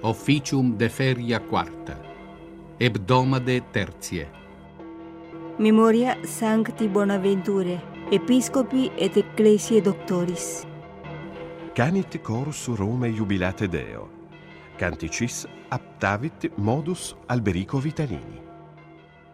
Officium de feria quarta, hebdomade tertie. Memoria Sancti Bonaventure, Episcopi et Ecclesiae Doctoris. Canit corus Rome jubilate Deo. Canticis aptavit modus Alberico Vitalini.